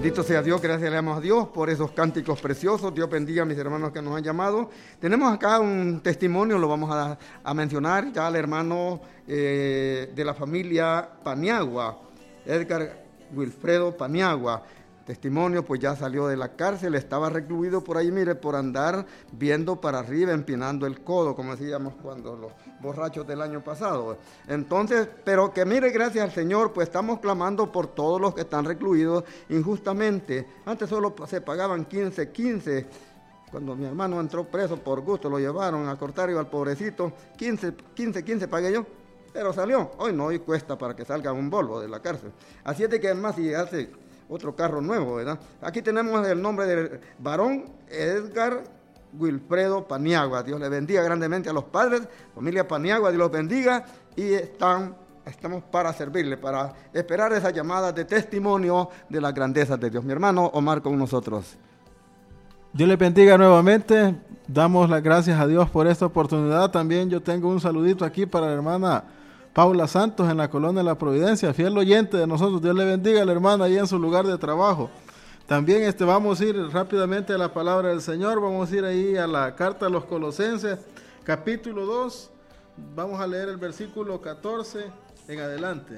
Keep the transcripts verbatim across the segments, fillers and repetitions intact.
Bendito sea Dios, gracias le damos a Dios por esos cánticos preciosos. Dios bendiga a mis hermanos que nos han llamado. Tenemos acá un testimonio, lo vamos a, a mencionar, ya al hermano eh, de la familia Paniagua, Edgar Wilfredo Paniagua. Testimonio, pues ya salió de la cárcel, estaba recluido por ahí, mire, por andar viendo para arriba, empinando el codo, como decíamos cuando los borrachos del año pasado. Entonces, pero que mire, gracias al Señor, pues estamos clamando por todos los que están recluidos injustamente. Antes solo se pagaban quince, quince. Cuando mi hermano entró preso por gusto, lo llevaron a Cortario al pobrecito, quince, quince, quince pagué yo. Pero salió, hoy no, hoy cuesta para que salga un Volvo de la cárcel. Así es de que además si hace otro carro nuevo, ¿verdad? Aquí tenemos el nombre del varón Edgar Wilfredo Paniagua. Dios le bendiga grandemente a los padres, familia Paniagua, Dios los bendiga, y están, estamos para servirle, para esperar esa llamada de testimonio de las grandezas de Dios. Mi hermano Omar con nosotros. Dios les bendiga nuevamente, damos las gracias a Dios por esta oportunidad. También yo tengo un saludito aquí para la hermana Paula Santos en la colonia de la Providencia, fiel oyente de nosotros. Dios le bendiga a la hermana ahí en su lugar de trabajo. También este, vamos a ir rápidamente a la palabra del Señor, vamos a ir ahí a la carta a los Colosenses, capítulo dos, vamos a leer el versículo catorce en adelante.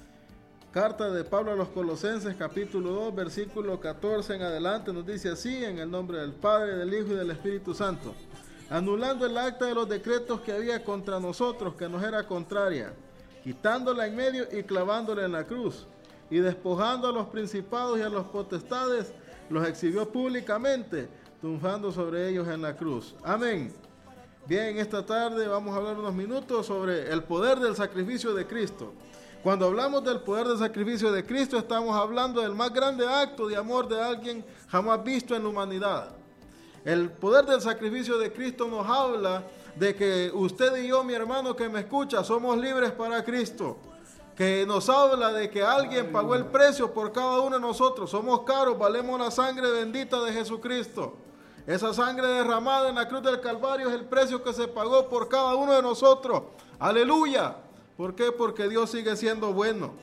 Carta de Pablo a los Colosenses, capítulo dos, versículo catorce en adelante, nos dice así: en el nombre del Padre, del Hijo y del Espíritu Santo, anulando el acta de los decretos que había contra nosotros, que nos era contraria, quitándola en medio y clavándola en la cruz, y despojando a los principados y a los potestades, los exhibió públicamente, triunfando sobre ellos en la cruz. Amén. Bien, esta tarde vamos a hablar unos minutos sobre el poder del sacrificio de Cristo. Cuando hablamos del poder del sacrificio de Cristo, estamos hablando del más grande acto de amor de alguien jamás visto en la humanidad. El poder del sacrificio de Cristo nos habla de que usted y yo, mi hermano que me escucha, somos libres para Cristo. Que nos habla de que alguien pagó el precio por cada uno de nosotros. Somos caros, valemos la sangre bendita de Jesucristo. Esa sangre derramada en la cruz del Calvario es el precio que se pagó por cada uno de nosotros. ¡Aleluya! ¿Por qué? Porque Dios sigue siendo bueno.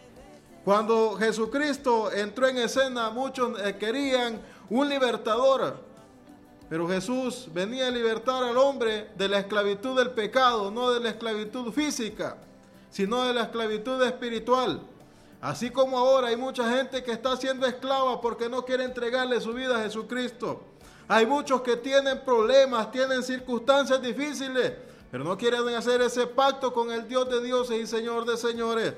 Cuando Jesucristo entró en escena, muchos querían un libertador. Pero Jesús venía a libertar al hombre de la esclavitud del pecado, no de la esclavitud física, sino de la esclavitud espiritual. Así como ahora hay mucha gente que está siendo esclava porque no quiere entregarle su vida a Jesucristo. Hay muchos que tienen problemas, tienen circunstancias difíciles, pero no quieren hacer ese pacto con el Dios de dioses y Señor de señores.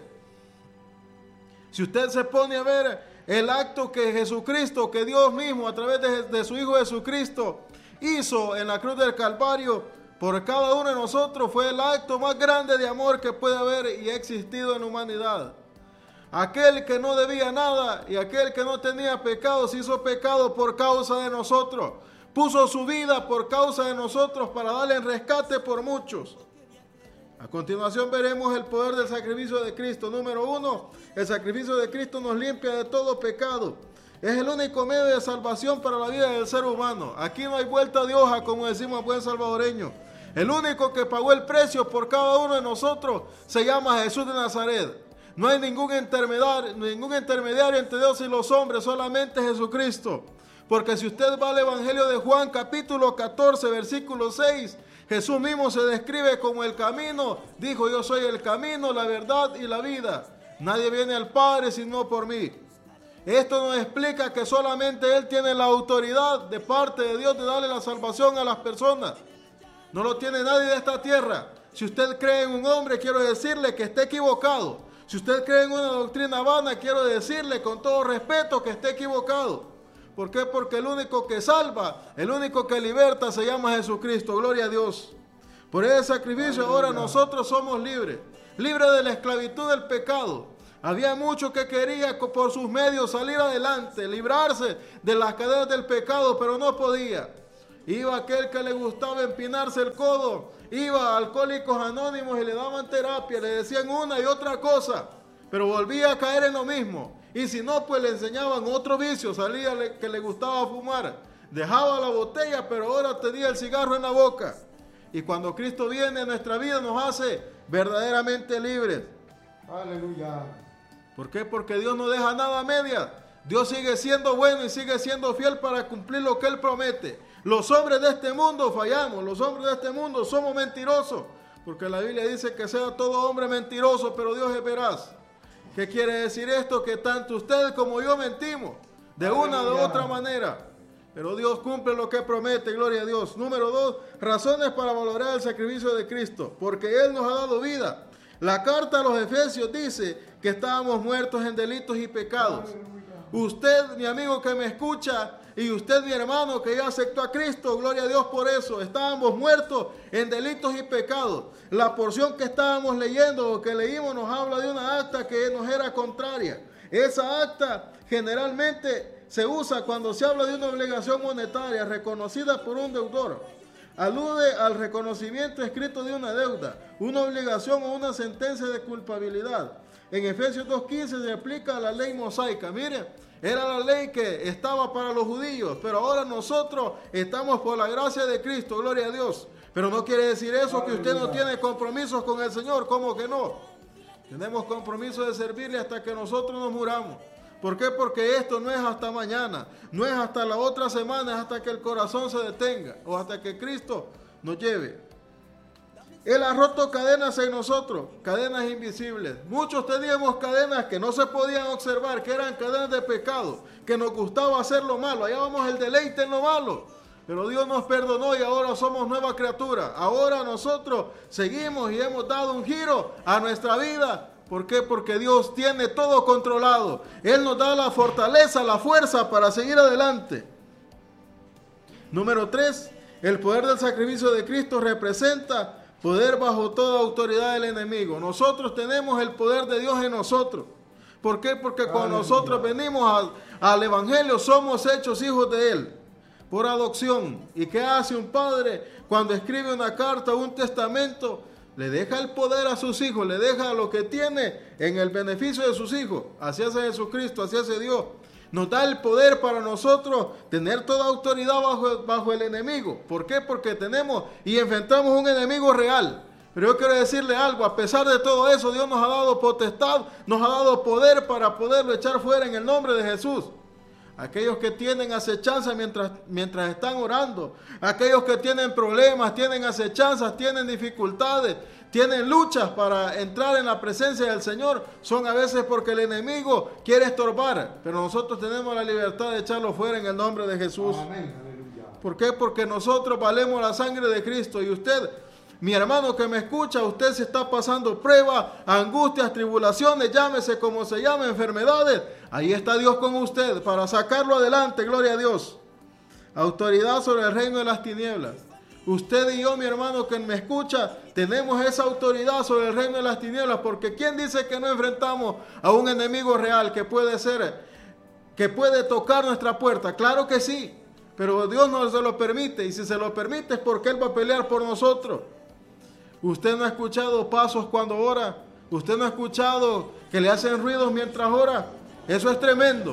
Si usted se pone a ver el acto que Jesucristo, que Dios mismo a través de, de su Hijo Jesucristo hizo en la cruz del Calvario por cada uno de nosotros, fue el acto más grande de amor que puede haber y ha existido en la humanidad. Aquel que no debía nada y aquel que no tenía pecado se hizo pecado por causa de nosotros. Puso su vida por causa de nosotros para darle el rescate por muchos. A continuación veremos el poder del sacrificio de Cristo. Número uno, el sacrificio de Cristo nos limpia de todo pecado. Es el único medio de salvación para la vida del ser humano. Aquí no hay vuelta de hoja, como decimos buen salvadoreño. El único que pagó el precio por cada uno de nosotros se llama Jesús de Nazaret. No hay ningún intermediario, ningún intermediario entre Dios y los hombres, solamente Jesucristo. Porque si usted va al Evangelio de Juan, capítulo catorce, versículo seis, Jesús mismo se describe como el camino. Dijo: yo soy el camino, la verdad y la vida. Nadie viene al Padre sino por mí. Esto nos explica que solamente Él tiene la autoridad de parte de Dios de darle la salvación a las personas. No lo tiene nadie de esta tierra. Si usted cree en un hombre, quiero decirle que está equivocado. Si usted cree en una doctrina vana, quiero decirle con todo respeto que está equivocado. ¿Por qué? Porque el único que salva, el único que liberta se llama Jesucristo. Gloria a Dios. Por ese sacrificio ahora nosotros somos libres. Libres de la esclavitud del pecado. Había muchos que querían por sus medios salir adelante, librarse de las cadenas del pecado, pero no podía. Iba aquel que le gustaba empinarse el codo, iba a Alcohólicos Anónimos y le daban terapia, le decían una y otra cosa, pero volvía a caer en lo mismo. Y si no, pues le enseñaban otro vicio, salía que le gustaba fumar, dejaba la botella, pero ahora tenía el cigarro en la boca. Y cuando Cristo viene a nuestra vida nos hace verdaderamente libres. Aleluya. ¿Por qué? Porque Dios no deja nada a medias. Dios sigue siendo bueno y sigue siendo fiel para cumplir lo que Él promete. Los hombres de este mundo fallamos, los hombres de este mundo somos mentirosos, porque la Biblia dice que sea todo hombre mentiroso, pero Dios es veraz. ¿Qué quiere decir esto? Que tanto usted como yo mentimos, de una u otra manera. Pero Dios cumple lo que promete, gloria a Dios. Número dos, razones para valorar el sacrificio de Cristo, porque Él nos ha dado vida. La carta a los Efesios dice que estábamos muertos en delitos y pecados. Usted, mi amigo que me escucha, y usted, mi hermano, que ya aceptó a Cristo, gloria a Dios por eso. Estábamos muertos en delitos y pecados. La porción que estábamos leyendo o que leímos nos habla de una acta que nos era contraria. Esa acta generalmente se usa cuando se habla de una obligación monetaria reconocida por un deudor. Alude al reconocimiento escrito de una deuda, una obligación o una sentencia de culpabilidad. En Efesios dos quince se aplica la ley mosaica. Mire, era la ley que estaba para los judíos, pero ahora nosotros estamos por la gracia de Cristo, gloria a Dios. Pero no quiere decir eso que usted no tiene compromisos con el Señor, ¿cómo que no? Tenemos compromiso de servirle hasta que nosotros nos muramos. ¿Por qué? Porque esto no es hasta mañana, no es hasta la otra semana, es hasta que el corazón se detenga o hasta que Cristo nos lleve. Él ha roto cadenas en nosotros, cadenas invisibles. Muchos teníamos cadenas que no se podían observar, que eran cadenas de pecado, que nos gustaba hacer lo malo, hallábamos el deleite en lo malo. Pero Dios nos perdonó y ahora somos nueva criatura. Ahora nosotros seguimos y hemos dado un giro a nuestra vida. ¿Por qué? Porque Dios tiene todo controlado. Él nos da la fortaleza, la fuerza para seguir adelante. Número tres, el poder del sacrificio de Cristo representa poder bajo toda autoridad del enemigo. Nosotros tenemos el poder de Dios en nosotros. ¿Por qué? Porque cuando nosotros venimos al, al Evangelio somos hechos hijos de Él por adopción. ¿Y qué hace un padre cuando escribe una carta o un testamento? Le deja el poder a sus hijos, le deja lo que tiene en el beneficio de sus hijos. Así hace Jesucristo, así hace Dios. Nos da el poder para nosotros tener toda autoridad bajo, bajo el enemigo. ¿Por qué? Porque tenemos y enfrentamos un enemigo real. Pero yo quiero decirle algo, a pesar de todo eso, Dios nos ha dado potestad, nos ha dado poder para poderlo echar fuera en el nombre de Jesús. Aquellos que tienen acechanza mientras, mientras están orando, aquellos que tienen problemas, tienen acechanzas, tienen dificultades, tienen luchas para entrar en la presencia del Señor, son a veces porque el enemigo quiere estorbar, pero nosotros tenemos la libertad de echarlo fuera en el nombre de Jesús. Amén. ¿Por qué? Porque nosotros valemos la sangre de Cristo y usted, mi hermano que me escucha, usted se está pasando pruebas, angustias, tribulaciones, llámese como se llame, enfermedades. Ahí está Dios con usted para sacarlo adelante, gloria a Dios. Autoridad sobre el reino de las tinieblas. Usted y yo, mi hermano que me escucha, tenemos esa autoridad sobre el reino de las tinieblas, porque ¿quién dice que no enfrentamos a un enemigo real que puede ser, que puede tocar nuestra puerta? Claro que sí, pero Dios no se lo permite, y si se lo permite es porque Él va a pelear por nosotros. Usted no ha escuchado pasos cuando ora, usted no ha escuchado que le hacen ruidos mientras ora. Eso es tremendo.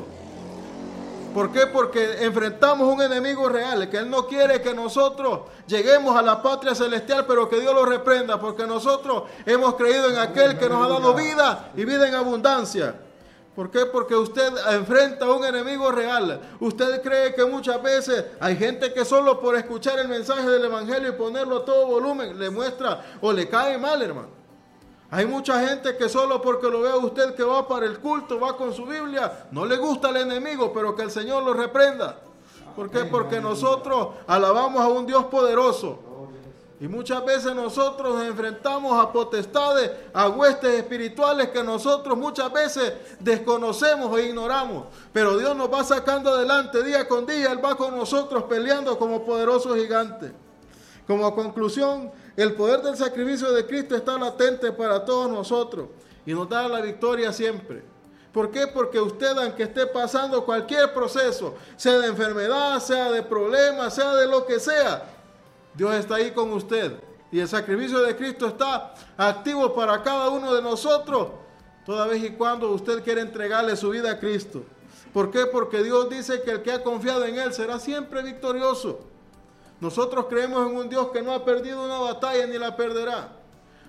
¿Por qué? Porque enfrentamos un enemigo real, que Él no quiere que nosotros lleguemos a la patria celestial, pero que Dios lo reprenda, porque nosotros hemos creído en aquel que nos ha dado vida y vida en abundancia. ¿Por qué? Porque usted enfrenta a un enemigo real. Usted cree que muchas veces hay gente que solo por escuchar el mensaje del Evangelio y ponerlo a todo volumen le muestra o le cae mal, hermano. Hay mucha gente que solo porque lo vea usted que va para el culto, va con su Biblia, no le gusta al enemigo, pero que el Señor lo reprenda. ¿Por qué? Porque nosotros alabamos a un Dios poderoso. Y muchas veces nosotros enfrentamos a potestades, a huestes espirituales que nosotros muchas veces desconocemos e ignoramos. Pero Dios nos va sacando adelante día con día, Él va con nosotros peleando como poderoso gigante. Como conclusión, el poder del sacrificio de Cristo está latente para todos nosotros y nos da la victoria siempre. ¿Por qué? Porque usted, aunque esté pasando cualquier proceso, sea de enfermedad, sea de problemas, sea de lo que sea, Dios está ahí con usted. Y el sacrificio de Cristo está activo para cada uno de nosotros, toda vez y cuando usted quiere entregarle su vida a Cristo. ¿Por qué? Porque Dios dice que el que ha confiado en Él será siempre victorioso. Nosotros creemos en un Dios que no ha perdido una batalla ni la perderá.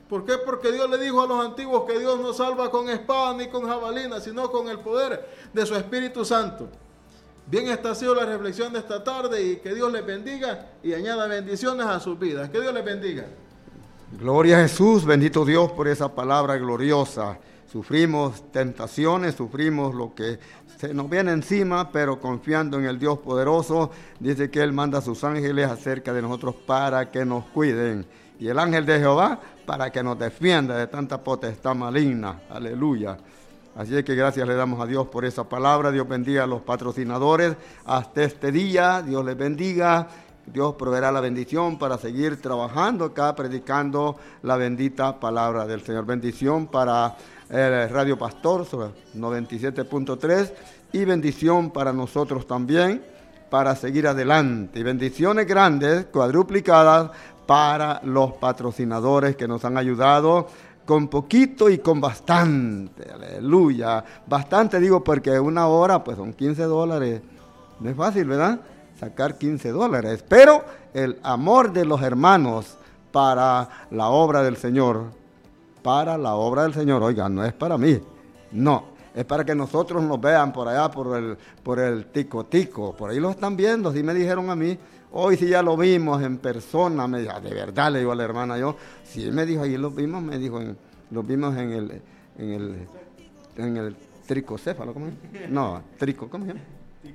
¿Por qué? Porque Dios le dijo a los antiguos que Dios no salva con espada ni con jabalina, sino con el poder de su Espíritu Santo. Bien, esta ha sido la reflexión de esta tarde y que Dios les bendiga y añada bendiciones a sus vidas. Que Dios les bendiga. Gloria a Jesús, bendito Dios por esa palabra gloriosa. Sufrimos tentaciones, sufrimos lo que se nos viene encima, pero confiando en el Dios poderoso, dice que Él manda a sus ángeles acerca de nosotros para que nos cuiden. Y el ángel de Jehová para que nos defienda de tanta potestad maligna. Aleluya. Así es que gracias le damos a Dios por esa palabra. Dios bendiga a los patrocinadores hasta este día. Dios les bendiga. Dios proveerá la bendición para seguir trabajando acá, predicando la bendita palabra del Señor. Bendición para el Radio Pastor sobre noventa y siete punto tres y bendición para nosotros también para seguir adelante. Y bendiciones grandes, cuadruplicadas para los patrocinadores que nos han ayudado con poquito y con bastante. Aleluya. Bastante digo porque una hora pues son quince dólares. No es fácil, ¿verdad? Sacar quince dólares, pero el amor de los hermanos para la obra del Señor, para la obra del Señor, oiga, no es para mí, no, es para que nosotros nos vean por allá, por el, por el tico tico, por ahí lo están viendo, así me dijeron a mí, hoy sí ya lo vimos en persona, me dijo, de verdad, le digo a la hermana yo, sí me dijo, ahí lo vimos, me dijo, en, lo vimos en el, en el, en el tricocéfalo, ¿cómo es? No, trico, ¿cómo se llama?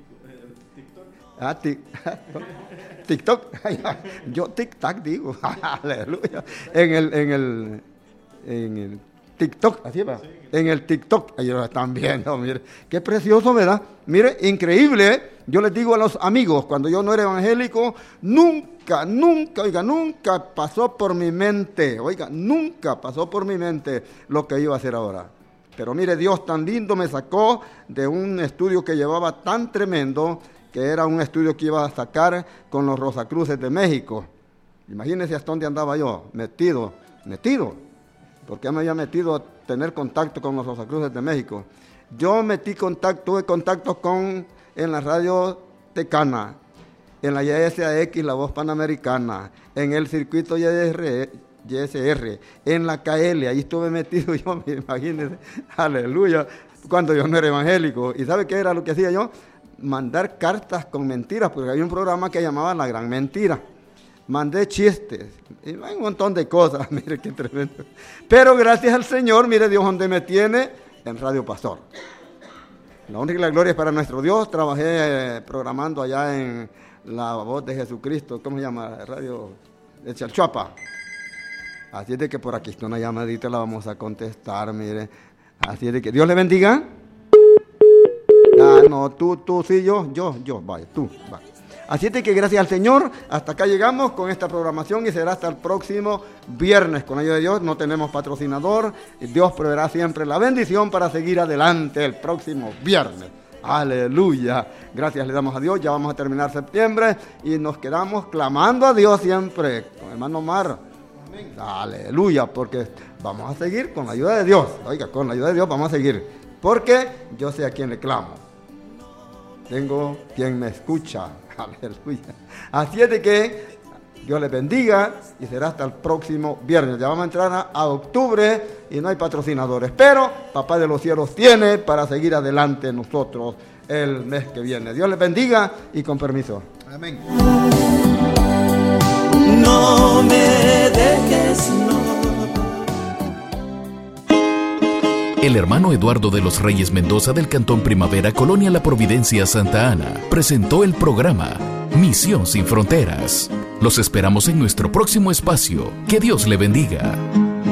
Ah, tic, TikTok, yo tic-tac digo, aleluya, en el, en el, en el TikTok, así va, en el TikTok, ellos lo están viendo, mire, qué precioso, ¿verdad? Mire, increíble, ¿eh? Yo les digo a los amigos, cuando yo no era evangélico, nunca, nunca, oiga, nunca pasó por mi mente, oiga, nunca pasó por mi mente lo que iba a hacer ahora. Pero mire, Dios tan lindo me sacó de un estudio que llevaba tan tremendo, que era un estudio que iba a sacar con los Rosacruces de México. Imagínense hasta dónde andaba yo, metido, metido, porque me había metido a tener contacto con los Rosacruces de México. Yo metí contacto, tuve contacto con, en la radio Tecana, en la Y S A X, la Voz Panamericana, en el circuito Y S R, en la K L, ahí estuve metido yo, imagínense, aleluya, cuando yo no era evangélico. ¿Y sabe qué era lo que hacía yo? Mandar cartas con mentiras, porque había un programa que llamaba La Gran Mentira. Mandé chistes, y hay un montón de cosas, mire qué tremendo. Pero gracias al Señor, mire Dios donde me tiene, en Radio Pastor. La honra y la gloria es para nuestro Dios. Trabajé eh, programando allá en La Voz de Jesucristo, ¿cómo se llama? Radio de Chalchuapa. Así es de que por aquí está una llamadita, la vamos a contestar, mire. Así es de que Dios le bendiga. Ah, no, tú, tú, sí, yo, yo, yo, vaya, tú, vaya. Así es de que gracias al Señor, hasta acá llegamos con esta programación y será hasta el próximo viernes. Con ayuda de Dios, no tenemos patrocinador, Dios proveerá siempre la bendición para seguir adelante el próximo viernes. Aleluya. Gracias le damos a Dios, ya vamos a terminar septiembre y nos quedamos clamando a Dios siempre, con el hermano Omar. Amén. Aleluya, porque vamos a seguir con la ayuda de Dios. Oiga, con la ayuda de Dios vamos a seguir, porque yo sé a quién le clamo. Tengo quien me escucha. Aleluya. Así es de que Dios les bendiga y será hasta el próximo viernes. Ya vamos a entrar a, a octubre y no hay patrocinadores, pero Papá de los cielos tiene para seguir adelante nosotros el mes que viene. Dios les bendiga y con permiso. Amén. No me dejes, no. El hermano Eduardo de los Reyes Mendoza del Cantón Primavera, Colonia La Providencia, Santa Ana, presentó el programa Misión Sin Fronteras. Los esperamos en nuestro próximo espacio. Que Dios le bendiga.